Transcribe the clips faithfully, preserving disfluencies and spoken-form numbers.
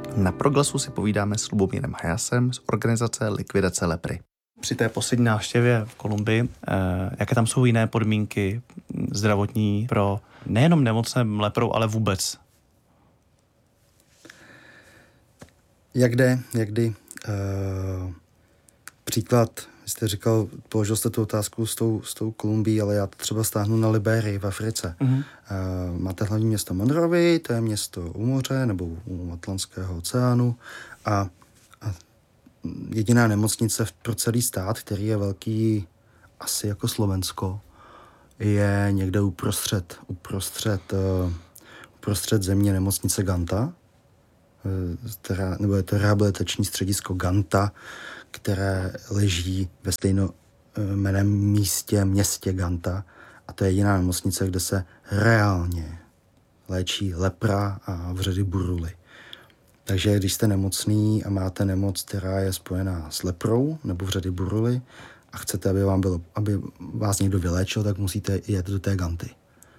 Na Proglasu si povídáme s Lubomírem Hayasem z organizace Likvidace lepry. Při té poslední návštěvě v Kolumbii, eh, jaké tam jsou jiné podmínky zdravotní pro nejenom nemocné leprou, ale vůbec? Jak jde, jak kdy. Uh, příklad, jste říkal, položil jste tu otázku s tou, s tou Kolumbií, ale já to třeba stáhnu na Liberii v Africe. Mm-hmm. Uh, máte hlavní město Monrovii, to je město u moře nebo u Atlantského oceánu a, a jediná nemocnice pro celý stát, který je velký asi jako Slovensko, je někde uprostřed, uprostřed, uh, uprostřed země nemocnice Ganta, Která, nebo je to rehabilitační středisko Ganta, které leží ve stejnojmenném místě, městě Ganta. A to je jediná nemocnice, kde se reálně léčí lepra a vředy buruly. Takže když jste nemocný a máte nemoc, která je spojená s leprou nebo vředy buruly a chcete, aby, vám bylo, aby vás někdo vyléčil, tak musíte jet do té Ganty.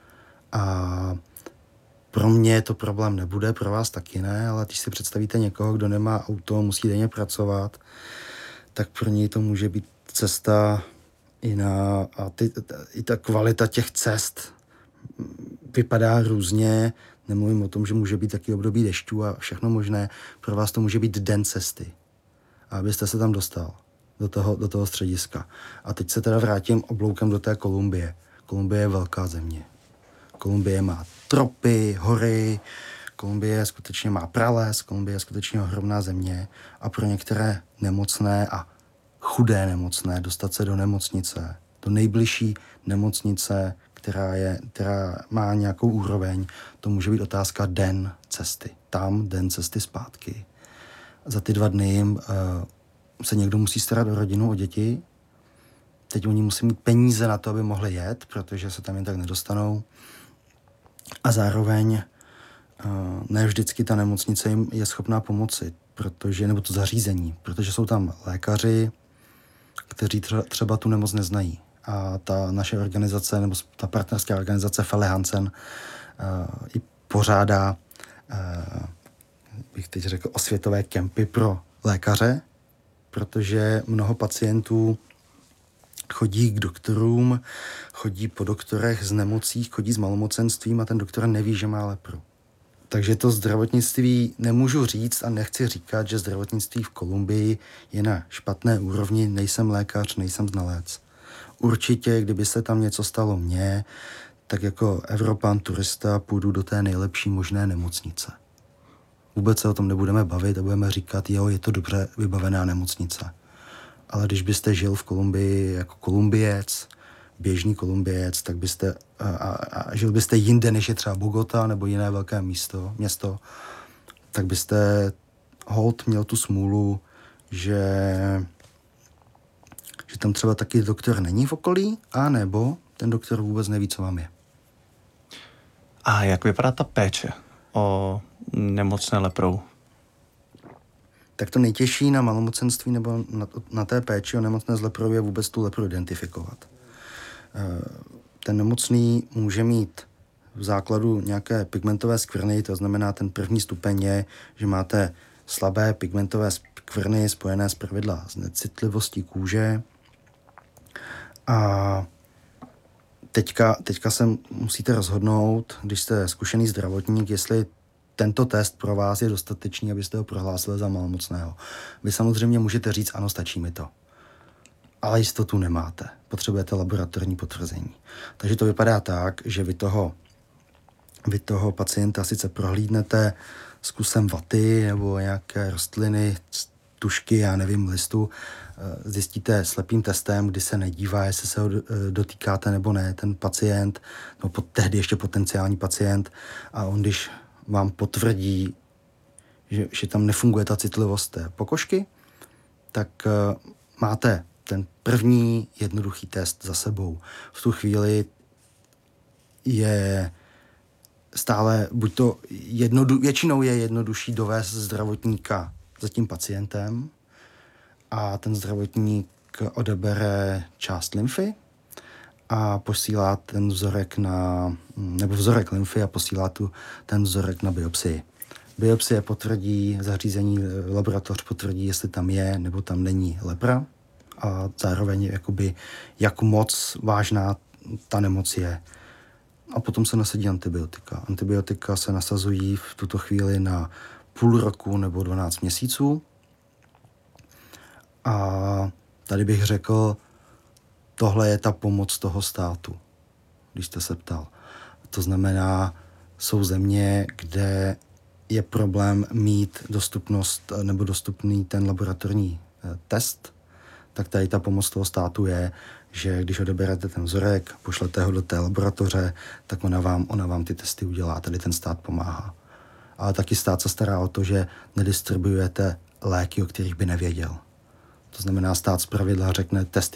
A pro mě to problém nebude, pro vás taky ne, ale když si představíte někoho, kdo nemá auto, musí denně pracovat, tak pro něj to může být cesta i na... A ty, i ta kvalita těch cest vypadá různě. Nemluvím o tom, že může být taky období dešťů a všechno možné. Pro vás to může být den cesty. A abyste se tam dostal do toho, do toho střediska. A teď se teda vrátím obloukem do té Kolumbie. Kolumbie je velká země. Kolumbie má tropy, hory, Kolumbie skutečně má prales, Kolumbie je skutečně ohromná země a pro některé nemocné a chudé nemocné dostat se do nemocnice, do nejbližší nemocnice, která, je, která má nějakou úroveň, to může být otázka den cesty. Tam den cesty zpátky. Za ty dva dny jim uh, se někdo musí starat o rodinu, o děti. Teď oni musí mít peníze na to, aby mohli jet, protože se tam jen tak nedostanou. A zároveň ne vždycky ta nemocnice jim je schopná pomoci, protože, nebo to zařízení, protože jsou tam lékaři, kteří třeba tu nemoc neznají. A ta naše organizace, nebo ta partnerská organizace Felle Hansen uh, i pořádá, uh, bych teď řekl, osvětové kempy pro lékaře, protože mnoho pacientů chodí k doktorům, chodí po doktorech z nemocí, chodí s malomocenstvím a ten doktor neví, že má lepru. Takže to zdravotnictví nemůžu říct a nechci říkat, že zdravotnictví v Kolumbii je na špatné úrovni, nejsem lékař, nejsem znalec. Určitě, kdyby se tam něco stalo mně, tak jako Evropan, turista půjdu do té nejlepší možné nemocnice. Vůbec se o tom nebudeme bavit a budeme říkat, jo, je to dobře vybavená nemocnice. Ale když byste žil v Kolumbii jako Kolumbiec, běžný Kolumbiec, tak byste a, a, a žil byste jinde, než je třeba Bogota nebo jiné velké místo, město, tak byste holt měl tu smůlu, že, že tam třeba taky doktor není v okolí, anebo ten doktor vůbec neví, co vám je. A jak vypadá ta péče o nemocné leprou? Tak to nejtěžší na malomocenství nebo na, na té péči o nemocné z leprou je vůbec tu lepru identifikovat. Ten nemocný může mít v základu nějaké pigmentové skvrny, to znamená, ten první stupeň je, že máte slabé pigmentové skvrny spojené zpravidla s necitlivostí kůže. A teďka, teďka se musíte rozhodnout, když jste zkušený zdravotník, jestli tento test pro vás je dostatečný, abyste ho prohlásili za malomocného. Vy samozřejmě můžete říct, ano, stačí mi to. Ale jistotu nemáte. Potřebujete laboratorní potvrzení. Takže to vypadá tak, že vy toho, vy toho pacienta sice prohlídnete s kusem vaty nebo nějaké rostliny, tušky, já nevím, listu, zjistíte slepým testem, kdy se nedívá, jestli se ho dotýkáte nebo ne, ten pacient, nebo tehdy ještě potenciální pacient, a on, když vám potvrdí, že, že tam nefunguje ta citlivost té pokožky, tak uh, máte ten první jednoduchý test za sebou. V tu chvíli je stále, buď to jednodu, většinou je jednodušší dovést zdravotníka za tím pacientem a ten zdravotník odebere část lymfy a posílá ten vzorek na, nebo vzorek lymfy a posílá tu ten vzorek na biopsii. biopsie potvrdí, zařízení, laboratoř potvrdí, jestli tam je nebo tam není lepra a zároveň jakoby, jak moc vážná ta nemoc je. A potom se nasadí antibiotika. Antibiotika se nasazují v tuto chvíli na půl roku nebo dvanáct měsíců. A tady bych řekl, tohle je ta pomoc toho státu, když jste se ptal. To znamená, jsou země, kde je problém mít dostupnost nebo dostupný ten laboratorní test, tak tady ta pomoc toho státu je, že když odeberete ten vzorek, pošlete ho do té laboratoře, tak ona vám, ona vám ty testy udělá. Tady ten stát pomáhá. Ale taky stát se stará o to, že nedistribuujete léky, o kterých by nevěděl. To znamená, stát zpravidla řekne, testy